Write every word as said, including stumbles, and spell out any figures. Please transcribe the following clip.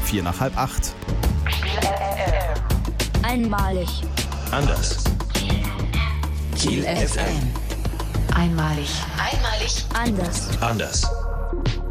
vier nach halb acht. Einmalig. Anders. Kiel F M. Einmalig. Einmalig. Anders. Anders.